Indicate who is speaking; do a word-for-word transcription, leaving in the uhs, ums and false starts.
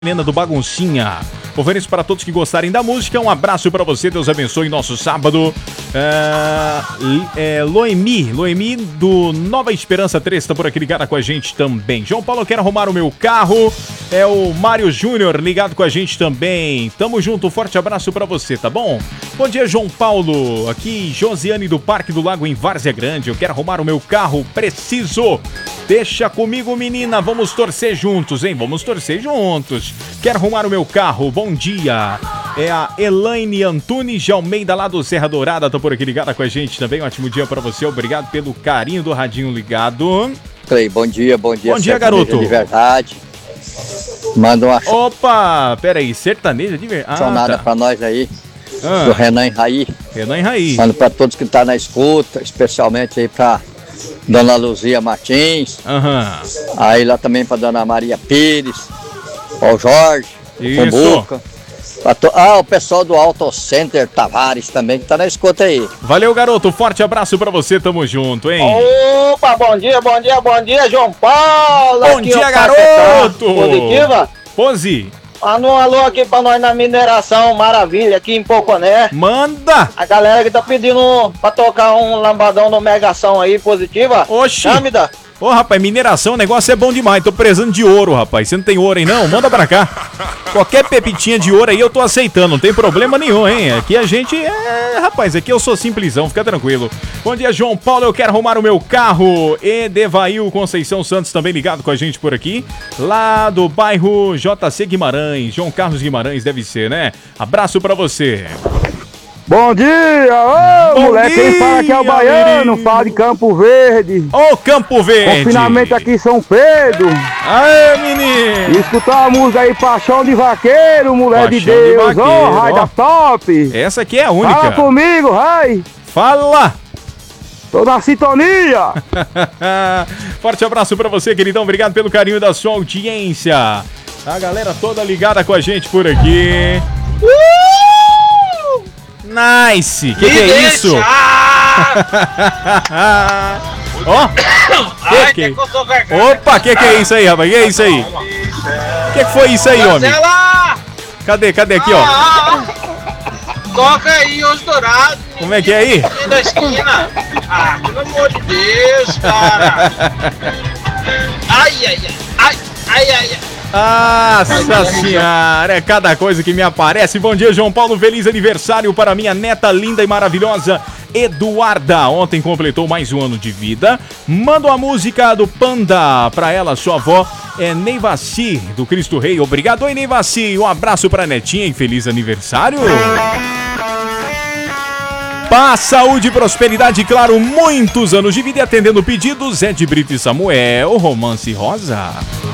Speaker 1: Helena do Baguncinha. Ofereço para todos que gostarem da música. Um abraço para você, Deus abençoe nosso sábado. É, é, Loemi, Loemi do Nova Esperança três está por aqui ligada com a gente também. João Paulo, eu quero arrumar o meu carro. É o Mário Júnior ligado com a gente também. Tamo junto, forte abraço para você, tá bom? Bom dia, João Paulo. Aqui, Josiane do Parque do Lago em Várzea Grande. Eu quero arrumar o meu carro, preciso. Deixa comigo, menina, vamos torcer juntos, hein? Vamos torcer juntos. Quero arrumar o meu carro, bom dia. É a Elaine Antunes de Almeida, lá do Serra Dourada, tá por aqui ligada com a gente também. Um ótimo dia pra você, obrigado pelo carinho do radinho ligado.
Speaker 2: Clay, bom dia, bom dia.
Speaker 1: Bom dia, garoto.
Speaker 2: De verdade. Manda uma...
Speaker 1: Opa, peraí, sertaneja de verdade.
Speaker 2: Ah, nada
Speaker 1: tá.
Speaker 2: pra nós aí,
Speaker 1: ah.
Speaker 2: do Renan Raí.
Speaker 1: Renan Raí.
Speaker 2: Manda pra todos que tá na escuta, especialmente aí pra Dona Luzia Martins.
Speaker 1: Aham.
Speaker 2: Uhum. Aí lá também pra Dona Maria Pires, ao Jorge,
Speaker 1: Isso.
Speaker 2: Buca. To... Ah, o pessoal do Auto Center Tavares também que tá na escuta aí.
Speaker 1: Valeu, garoto, forte abraço pra você, tamo junto, hein?
Speaker 3: Opa, bom dia, bom dia, bom dia, João Paulo.
Speaker 1: Bom
Speaker 3: aqui
Speaker 1: dia,
Speaker 3: é
Speaker 1: garoto.
Speaker 3: Positiva?
Speaker 1: Pose.
Speaker 3: Manda um alô aqui pra nós na mineração Maravilha, aqui em Poconé.
Speaker 1: Manda!
Speaker 3: A galera que tá pedindo pra tocar um lambadão no Megação aí, Positiva.
Speaker 1: Oxi!
Speaker 3: Câmida.
Speaker 1: Ô, rapaz, mineração, o negócio é bom demais. Tô precisando de ouro, rapaz. Você não tem ouro aí, não? Manda pra cá. Qualquer pepitinha de ouro aí eu tô aceitando, não tem problema nenhum, hein? Aqui a gente é... Rapaz, aqui eu sou simplesão, fica tranquilo. Bom dia, João Paulo, eu quero arrumar o meu carro. Edevail Conceição Santos também ligado com a gente por aqui. Lá do bairro J C Guimarães. João Carlos Guimarães deve ser, né? Abraço pra você.
Speaker 4: Bom dia! Ô,
Speaker 1: Bom
Speaker 4: moleque,
Speaker 1: dia,
Speaker 4: quem fala aqui é o Baiano,
Speaker 1: menino.
Speaker 4: fala de Campo Verde.
Speaker 1: Ô, Campo Verde!
Speaker 4: Confinamento aqui em São Pedro.
Speaker 1: Aê, menino!
Speaker 4: E escutar a música aí, Paixão de Vaqueiro, mulher de
Speaker 1: Paixão de
Speaker 4: Deus. Ô,
Speaker 1: Vaqueiro,
Speaker 4: raio
Speaker 1: ó.
Speaker 4: da top.
Speaker 1: Essa aqui é a única.
Speaker 4: Fala comigo, rai.
Speaker 1: Fala!
Speaker 4: Tô na sintonia.
Speaker 1: Forte abraço pra você, queridão. Obrigado pelo carinho da sua audiência. A galera toda ligada com a gente por aqui. Uh! Nice! Que que é isso? Ó! Que que... Opa, que que é isso aí, rapaz? Que é isso aí? Que que foi isso aí, homem? Cadê? Cadê aqui, ó?
Speaker 5: Toca aí os dourados.
Speaker 1: Como é que é aí?
Speaker 5: Da esquina. Ah, pelo amor de Deus, cara. Ai, ai, ai. Ai, ai, ai, ai.
Speaker 1: Nossa senhora, é cada coisa que me aparece. Bom dia, João Paulo, feliz aniversário para minha neta linda e maravilhosa Eduarda. Ontem completou mais um ano de vida. Manda uma música do Panda para ela, sua avó é Neivaci, do Cristo Rei. Obrigado, oi Neivaci, um abraço para a netinha e feliz aniversário. Paz, saúde, prosperidade e, claro, muitos anos de vida. E atendendo pedidos, Zé de Brito e Samuel, Romance Rosa.